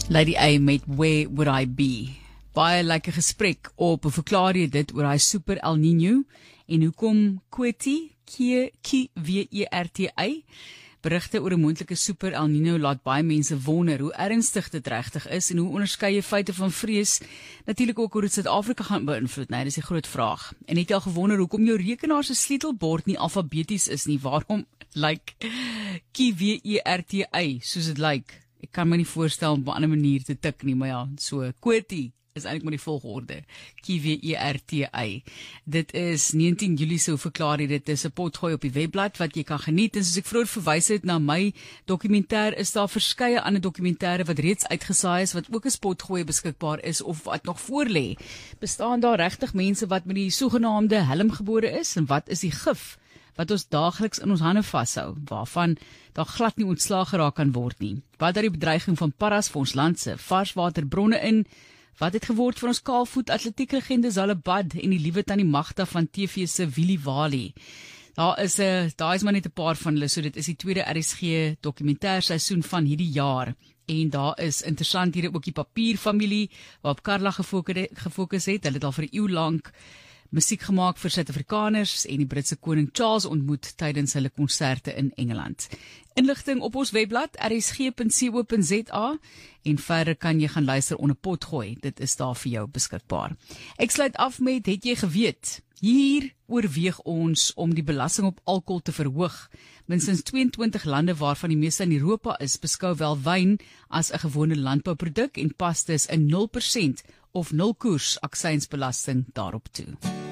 Lady A met Where Would I Be? Baie lekker gesprek op, hoe verklaar jy dit oor hy super El Niño en hoekom Kweti, K-W-E-R-T-I, berigte oor 'n moontlike super El Niño laat baie mense wonder hoe ernstig dit regtig is en hoe onderskei jy feite van vrees, natuurlik ook hoe dit Suid-Afrika gaan beïnvloed, nee, dis die groot vraag. En het jy al gewonder hoekom jou rekenaar se sleutelbord nie alfabeties is nie, waarom lyk K-W-E-R-T-I soos dit lyk? Ek kan my nie voorstel om op 'n ander manier te tik nie, maar ja, so, Kweti is eintlik maar die volgorde, K-W-E-R-T-I. Dit is 19 Julie, so verklaar jy dit, is 'n potgooi op die webblad wat jy kan geniet, en soos ek vroeër verwys het na my dokumentêr, is daar verskeie ander dokumentêre wat reeds uitgesaai is, wat ook as potgooi beskikbaar is, of wat nog voorlê. Bestaan daar regtig mense wat met die sogenaamde helm gebore is, en wat is die gif wat ons daagliks in ons hande vashou, waarvan daar glad nie ontslaag geraak kan word nie? Wat daar die bedreiging van paras vir ons land se varswaterbronne in? Wat het geword van ons kaalvoet atletieklegende Zalabad en die liewe tannie Magda van TV se Willie Wali? Daar is maar net 'n paar van hulle, so dit is die tweede RSG dokumentêrseisoen van hierdie jaar. En daar is interessant hier ook die Papierfamilie, waarop Karla gefokus het. Hulle het al vir 'n eeu lank musiek gemaak vir Suid-Afrikaners en die Britse koning Charles ontmoet tydens hulle konserte in Engeland. Inligting op ons webblad rsg.co.za en verder kan jy gaan luister onder potgooi. Dit is daar vir jou beskikbaar. Ek sluit af met, het jy geweet? Hier oorweeg ons om die belasting op alkohol te verhoog. Minstens 22 lande waarvan die meeste in Europa is, beskou wel wyn as 'n gewone landbouproduk en pastes 'n 0% of 0 koers aksiesbelasting daarop toe.